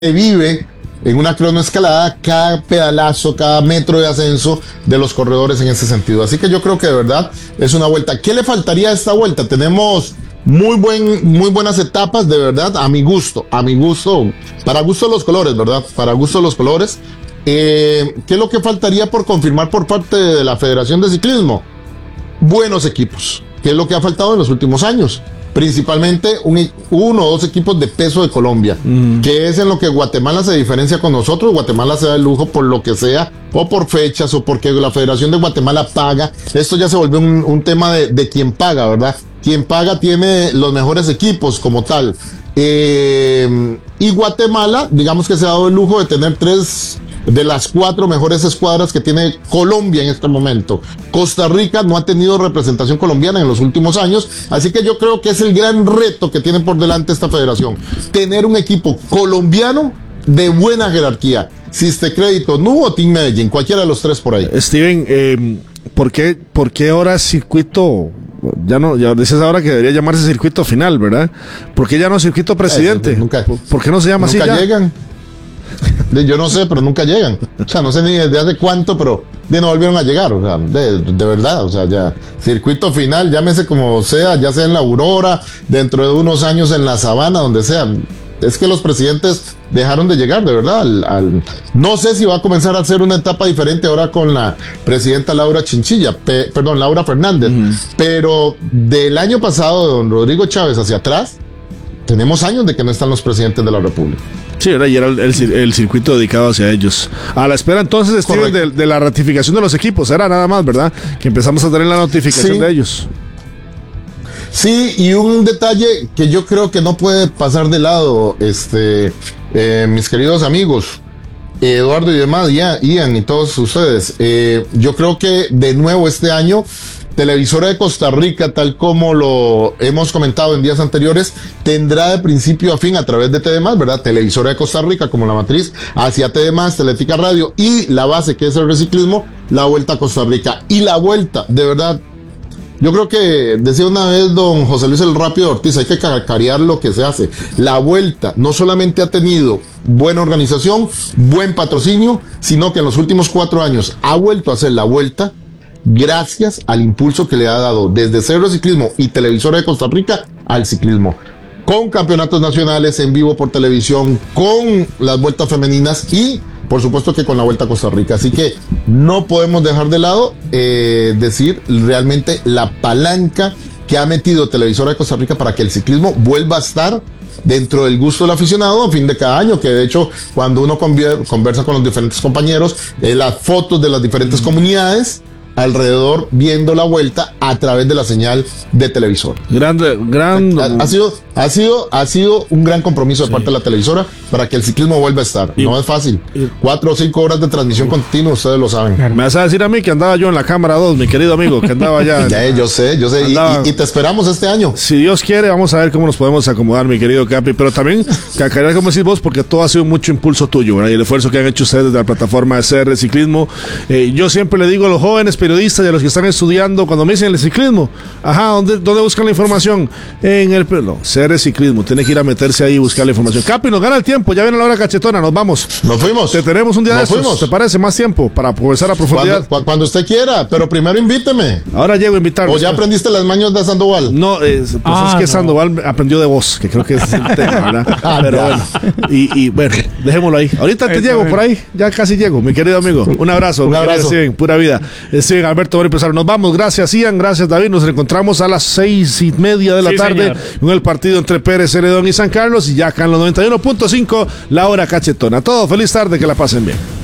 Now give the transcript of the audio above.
vive en una cronoescalada cada pedalazo, cada metro de ascenso de los corredores en ese sentido. Así que yo creo que de verdad es una vuelta. ¿Qué le faltaría a esta vuelta? Tenemos muy buenas etapas, de verdad, a mi gusto, para gusto de los colores, ¿verdad? Para gusto de los colores. ¿Qué es lo que faltaría por confirmar por parte de la Federación de Ciclismo? Buenos equipos, que es lo que ha faltado en los últimos años. Principalmente uno o dos equipos de peso de Colombia, que es en lo que Guatemala se diferencia con nosotros. Guatemala se da el lujo por lo que sea, o por fechas, o porque la Federación de Guatemala paga. Esto ya se volvió un tema de quien paga, ¿verdad? Quien paga tiene los mejores equipos como tal. Y Guatemala, digamos que se ha dado el lujo de tener 3 de las 4 mejores escuadras que tiene Colombia en este momento. Costa Rica no ha tenido representación colombiana en los últimos años, así que yo creo que es el gran reto que tiene por delante esta federación, tener un equipo colombiano de buena jerarquía. Siste Crédito, Nu o Team Medellín, cualquiera de los 3 por ahí. Steven, ¿por qué ahora circuito? Ya dices ahora que debería llamarse circuito final, ¿verdad? ¿Por qué ya no circuito presidente? ¿Por qué no se llama así? Nunca llegan. Yo no sé, pero nunca llegan. O sea, no sé ni desde hace cuánto, pero no volvieron a llegar. O sea, de verdad, o sea, ya circuito final, llámese como sea, ya sea en la Aurora, dentro de unos años en la Sabana, donde sea. Es que los presidentes dejaron de llegar, de verdad. No sé si va a comenzar a hacer una etapa diferente ahora con la presidenta Laura Fernández. Pero del año pasado, de don Rodrigo Chávez hacia atrás, tenemos años de que no están los presidentes de la República. Sí, y era el circuito dedicado hacia ellos. A la espera entonces, Steven, de la ratificación de los equipos, era nada más, ¿verdad? Que empezamos a tener la notificación de ellos. Sí, y un detalle que yo creo que no puede pasar de lado, mis queridos amigos, Eduardo y demás, Ian y todos ustedes, yo creo que de nuevo este año Televisora de Costa Rica, tal como lo hemos comentado en días anteriores, tendrá de principio a fin a través de TD+, ¿verdad? Televisora de Costa Rica como la matriz hacia TD+, Teletica Radio y la base que es el reciclismo, la Vuelta a Costa Rica. Y la Vuelta, de verdad, yo creo que decía una vez don José Luis el Rápido Ortiz, hay que cacarear lo que se hace. La Vuelta no solamente ha tenido buena organización, buen patrocinio, sino que en los últimos 4 años ha vuelto a hacer la Vuelta gracias al impulso que le ha dado desde Cerro Ciclismo y Televisora de Costa Rica al ciclismo, con campeonatos nacionales en vivo por televisión, con las vueltas femeninas y por supuesto que con la Vuelta a Costa Rica. Así que no podemos dejar de lado decir realmente la palanca que ha metido Televisora de Costa Rica para que el ciclismo vuelva a estar dentro del gusto del aficionado a fin de cada año, que de hecho cuando uno conversa con los diferentes compañeros, las fotos de las diferentes comunidades alrededor viendo la vuelta a través de la señal de televisor. Ha sido un gran compromiso de parte de la televisora para que el ciclismo vuelva a estar. No es fácil. 4 o 5 horas de transmisión continua, ustedes lo saben. Me vas a decir a mí que andaba yo en la cámara 2, mi querido amigo, que andaba allá. Yo sé. Y te esperamos este año. Si Dios quiere, vamos a ver cómo nos podemos acomodar, mi querido Capi. Pero también, cacarear como decís vos, porque todo ha sido mucho impulso tuyo, ¿verdad? Y el esfuerzo que han hecho ustedes desde la plataforma de CR Ciclismo. Yo siempre le digo a los jóvenes periodistas y a los que están estudiando, cuando me dicen el ciclismo, ¿dónde buscan la información? En el CR Ciclismo, tiene que ir a meterse ahí y buscar la información. Capi, nos gana el tiempo, ya viene la hora cachetona, nos vamos. Nos fuimos. Te tenemos un día de estos, ¿te parece? Más tiempo para conversar a profundidad. Cuando usted quiera, pero primero invíteme. Ahora llego a invitarme. ¿O ya aprendiste las mañas de Sandoval? No, es que Sandoval aprendió de vos, que creo que es el tema, ¿verdad? Pero bueno, y bueno, dejémoslo ahí. Ahorita te llego por ahí, ya casi llego, mi querido amigo. Un abrazo. Un abrazo. Steven, pura vida. Steven Alberto Empresario. Nos vamos, gracias Ian, gracias David. Nos encontramos a las 6:30 de la tarde en el partido entre Pérez Celedón y San Carlos, y ya acá en los 91.5 la hora cachetona. Todo, feliz tarde, que la pasen bien.